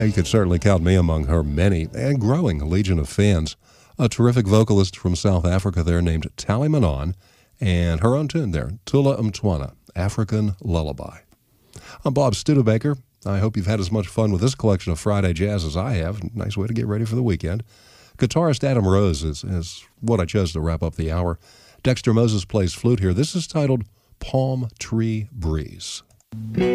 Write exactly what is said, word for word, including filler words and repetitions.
You could certainly count me among her many and growing legion of fans. A terrific vocalist from South Africa there named Tally Manon, and her own tune there, Tula Mtwana, African Lullaby. I'm Bob Studebaker. I hope you've had as much fun with this collection of Friday jazz as I have. Nice way to get ready for the weekend. Guitarist Adam Rose is, is what I chose to wrap up the hour. Dexter Moses plays flute here. This is titled Palm Tree Breeze.